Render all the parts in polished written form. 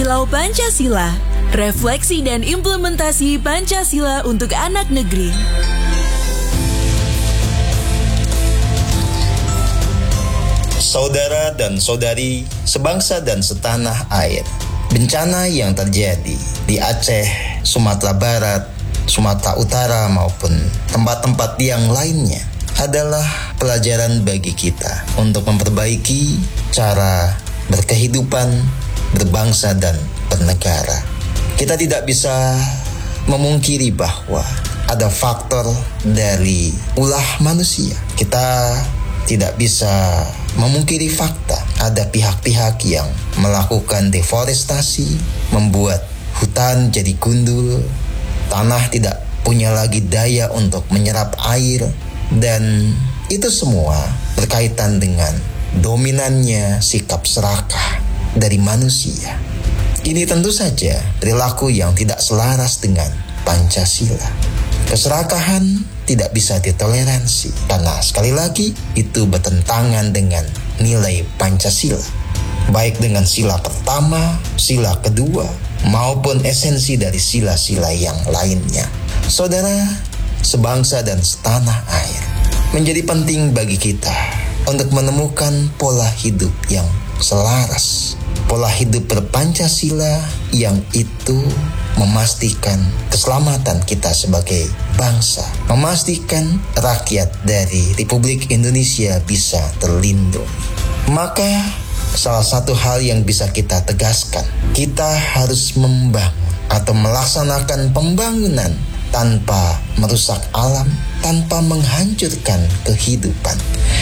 Kilau Pancasila, refleksi dan implementasi Pancasila untuk anak negeri. Saudara dan saudari, sebangsa dan setanah air, bencana yang terjadi di Aceh, Sumatera Barat, Sumatera Utara maupun tempat-tempat yang lainnya adalah pelajaran bagi kita untuk memperbaiki cara berkehidupan, berbangsa dan bernegara. Kita tidak bisa memungkiri bahwa ada faktor dari ulah manusia. Kita tidak bisa memungkiri fakta ada pihak-pihak yang melakukan deforestasi, membuat hutan jadi gundul, tanah tidak punya lagi daya untuk menyerap air, dan itu semua berkaitan dengan dominannya sikap serakah dari manusia. Ini tentu saja perilaku yang tidak selaras dengan Pancasila. Keserakahan tidak bisa ditoleransi karena sekali lagi itu bertentangan dengan nilai Pancasila, baik dengan sila pertama, sila kedua, maupun esensi dari sila-sila yang lainnya. Saudara, sebangsa dan setanah air, menjadi penting bagi kita untuk menemukan pola hidup yang selaras, pola hidup berpancasila yang itu memastikan keselamatan kita sebagai bangsa, memastikan rakyat dari Republik Indonesia bisa terlindungi. Maka salah satu hal yang bisa kita tegaskan, kita harus membangun atau melaksanakan pembangunan tanpa merusak alam, tanpa menghancurkan kehidupan,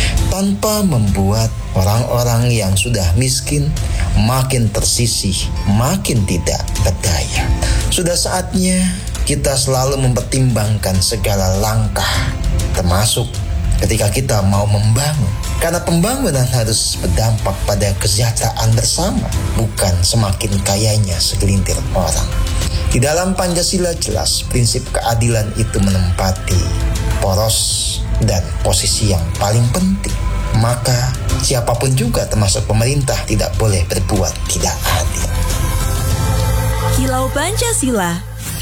tanpa membuat orang-orang yang sudah miskin makin tersisih, makin tidak berdaya. Sudah saatnya kita selalu mempertimbangkan segala langkah, termasuk ketika kita mau membangun. Karena pembangunan harus berdampak pada kesejahteraan bersama, bukan semakin kayanya segelintir orang. Di dalam Pancasila jelas prinsip keadilan itu menempati poros dan posisi yang paling penting. Maka siapapun juga termasuk pemerintah tidak boleh berbuat tidak adil. Kilau Pancasila,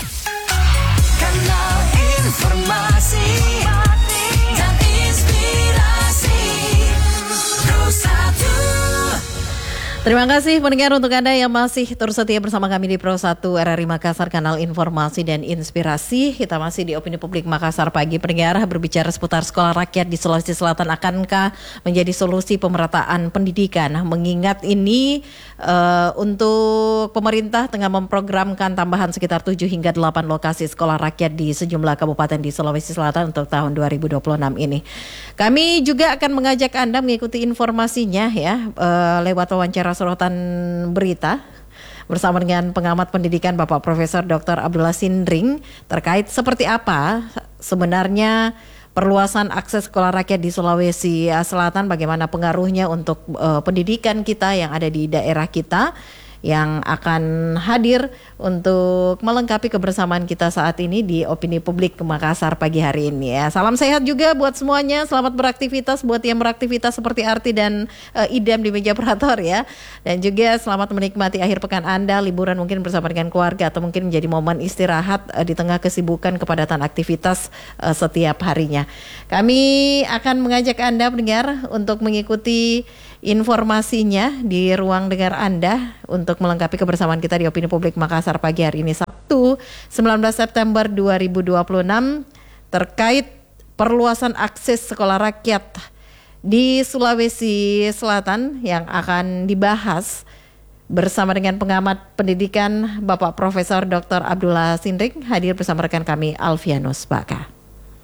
kanal informasi dan inspirasi Pro1. Terima kasih pendengar untuk Anda yang masih terus setia bersama kami di Pro1 RRI Makassar, kanal informasi dan inspirasi. Kita masih di Opini Publik Makassar pagi. Pendengar, berbicara seputar sekolah rakyat di Sulawesi Selatan akankah menjadi solusi pemerataan pendidikan? Mengingat ini untuk pemerintah tengah memprogramkan tambahan sekitar 7 hingga 8 lokasi sekolah rakyat di sejumlah kabupaten di Sulawesi Selatan untuk tahun 2026 ini. Kami juga akan mengajak Anda mengikuti informasinya ya lewat wawancara sorotan berita bersama dengan pengamat pendidikan Bapak Profesor Dr. Abdullah Sindring terkait seperti apa sebenarnya perluasan akses sekolah rakyat di Sulawesi Selatan, bagaimana pengaruhnya untuk pendidikan kita yang ada di daerah kita, yang akan hadir untuk melengkapi kebersamaan kita saat ini di Opini Publik Makassar pagi hari ini ya. Salam sehat juga buat semuanya, selamat beraktivitas buat yang beraktivitas seperti Arti dan Idam di meja operator ya. Dan juga selamat menikmati akhir pekan Anda, liburan mungkin bersama dengan keluarga atau mungkin menjadi momen istirahat di tengah kesibukan kepadatan aktivitas setiap harinya. Kami akan mengajak Anda pendengar untuk mengikuti informasinya di ruang dengar Anda untuk melengkapi kebersamaan kita di Opini Publik Makassar pagi hari ini Sabtu 19 September 2026 terkait perluasan akses sekolah rakyat di Sulawesi Selatan yang akan dibahas bersama dengan pengamat pendidikan Bapak Profesor Dr. Abdullah Sindring, hadir bersama rekan kami Alfianus Baka.